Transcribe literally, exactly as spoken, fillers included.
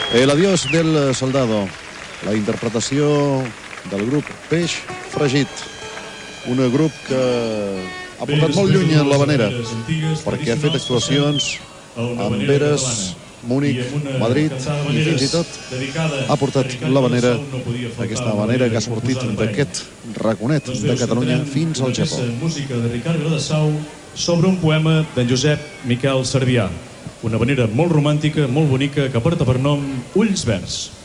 El adiós del soldado, la interpretació del grup Peix Fregit, un grup que ha portat molt lluny en l'Havanera, perquè ha fet actuacions amb Veres, Múnich, Madrid i fins i tot ha portat l'Havanera, aquesta Havanera que ha sortit d'aquest raconet de Catalunya fins al Japó. Música de Ricard Viladasau sobre un poema d'en Josep Miquel Servià, una havanera molt romàntica, molt bonica, que porta per nom Ulls Verds.